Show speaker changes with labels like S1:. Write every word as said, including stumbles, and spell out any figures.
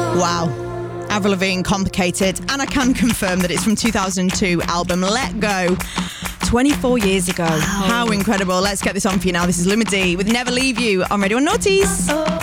S1: Wow. Avril Lavigne, Complicated. And I can confirm that it's from two thousand two album Let Go. twenty-four years ago. Wow. How incredible. Let's get this on for you now. This is Lumidee with Never Leave You on Radio one Naughties.